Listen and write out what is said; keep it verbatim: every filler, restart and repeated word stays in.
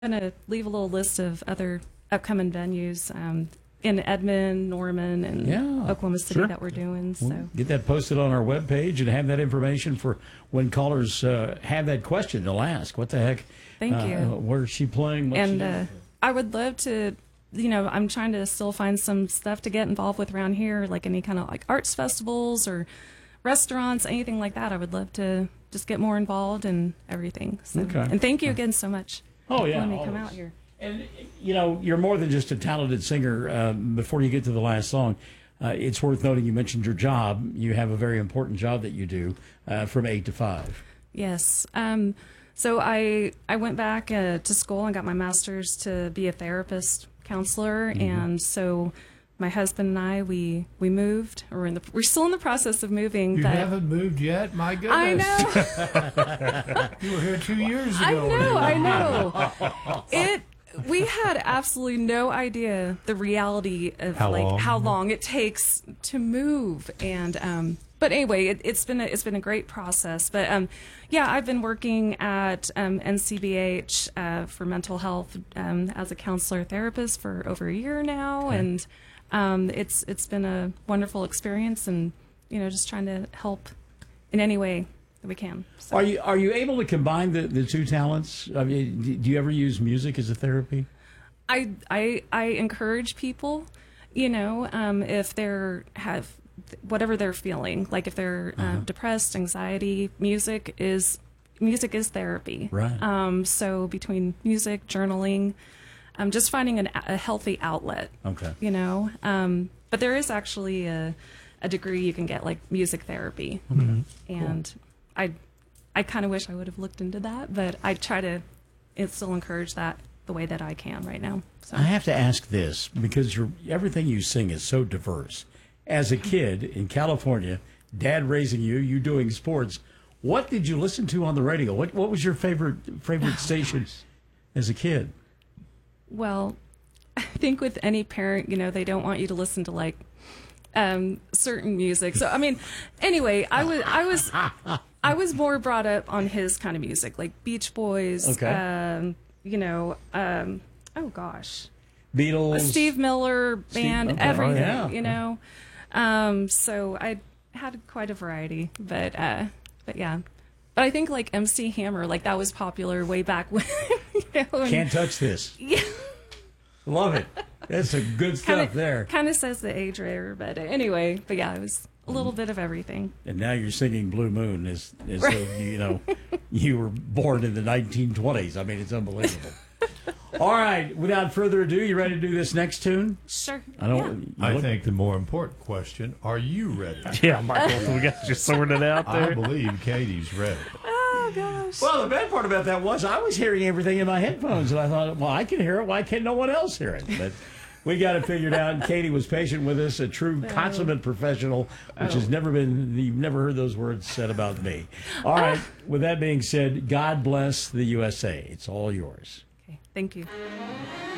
going to leave a little list of other upcoming venues um, in Edmond, Norman, and Yeah, Oklahoma City sure. that we're doing. So We'll get that posted on our webpage and have that information for when callers uh, have that question they'll ask. What the heck? Thank uh, you. Uh, where's she playing? What's she and doing? uh, I would love to, you know, I'm trying to still find some stuff to get involved with around here, like any kind of like arts festivals or restaurants, anything like that. I would love to just get more involved in everything. So, Okay. And thank you again so much Oh, for yeah, letting me come always. out here. And, you know, you're more than just a talented singer. Uh, before you get to the last song, uh, it's worth noting you mentioned your job. You have a very important job that you do uh, from eight to five. Yes. Um, so I I went back uh, to school and got my master's to be a therapist counselor, Mm-hmm. and so my husband and I we we moved. Or we're in the we're still in the process of moving. You but haven't moved yet? My goodness. I know. You were here two years ago. I know. I know. It. We had absolutely no idea the reality of How like long? how long it takes to move, and um, but anyway, it, it's been a, it's been a great process. But um, yeah, I've been working at um, N C B H uh, for mental health um, as a counselor therapist for over a year now, Okay. and um, it's it's been a wonderful experience, and you know, just trying to help in any way that we can. So. Are you are you able to combine the, the two talents? I mean, do- do you ever use music as a therapy? I, I I encourage people, you know, um, if they're have whatever they're feeling, like if they're uh, Uh-huh. depressed, anxiety, music is music is therapy. Right. Um, so between music, journaling, um, just finding an, a healthy outlet. Okay. You know, um, but there is actually a a degree you can get, like music therapy, and I I kind of wish I would have looked into that, but I try to still encourage that the way that I can right now. So. I have to ask this because you're, everything you sing is so diverse. As a kid in California, dad raising you, you doing sports, what did you listen to on the radio? What what was your favorite favorite station as a kid? Well, I think with any parent, you know, they don't want you to listen to like um, certain music. So I mean, anyway, I was I was I was more brought up on his kind of music, like Beach Boys. Okay. Um, you know, um, oh gosh, Beatles. Steve Miller band, okay. Oh, everything. yeah. You know, um, so I had quite a variety, but uh, but yeah. But I think like M C Hammer, like that was popular way back when. You know, and- Can't touch this. Yeah. Love it. That's a good stuff Kinda, there. Kind of says the age there, but anyway, but yeah, it was a little bit of everything. And now you're singing Blue Moon as, as though, you know, you were born in the nineteen twenties. I mean, it's unbelievable. All right, without further ado, you ready to do this next tune? Sure. I don't. I look- think the more important question, are you ready? Yeah, Michael, we got you sorted out I there. believe Katie's ready. Oh gosh. Well, the bad part about that was I was hearing everything in my headphones, and I thought, well, I can hear it. Why can't no one else hear it? But we got it figured out. And Katie was patient with us, a true consummate professional, which has never been. You've never heard those words said about me. All right. With that being said, God bless the U S A. It's all yours. Okay. Thank you.